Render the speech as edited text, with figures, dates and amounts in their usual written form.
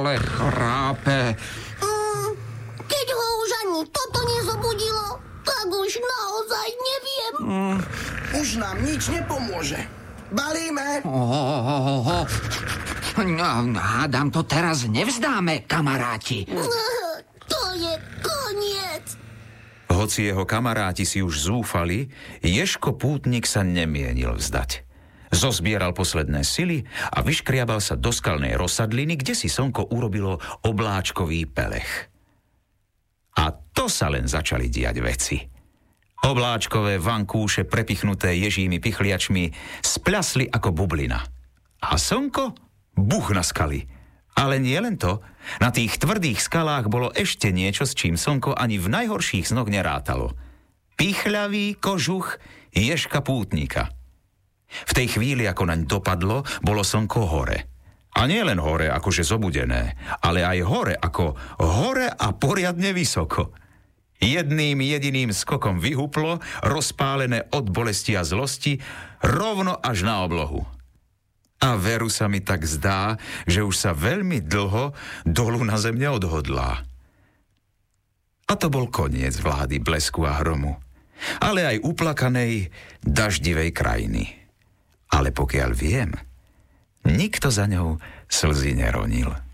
stále chrápe. Keď ho už ani toto nezobudilo, tak už naozaj neviem. Už nám nič nepomôže. Balíme! Hádam, to teraz nevzdáme, kamaráti. To je koniec. Hoci jeho kamaráti si už zúfali, Ježko Pútnik sa nemienil vzdať. Zozbieral posledné sily a vyškriabal sa do skalnej rozsadliny, kde si slnko urobilo obláčkový pelech. A to sa len začali diať veci. Obláčkové vankúše prepichnuté ježími pichliačmi spľasli ako bublina. A slnko buch na skaly. Ale nie len to, na tých tvrdých skalách bolo ešte niečo, s čím slnko ani v najhorších snoch nerátalo. Pichľavý kožuch Ježka Pútnika. V tej chvíli, ako naň dopadlo, bolo slnko hore. A nie len hore, akože zobudené, ale aj hore a poriadne vysoko. Jedným jediným skokom vyhuplo, rozpálené od bolesti a zlosti, rovno až na oblohu. A veru sa mi tak zdá, že už sa veľmi dlho dolu na zem neodhodlá. A to bol koniec vlády blesku a hromu, ale aj uplakanej, daždivej krajiny. Ale pokiaľ viem, nikto za ňou slzy neronil.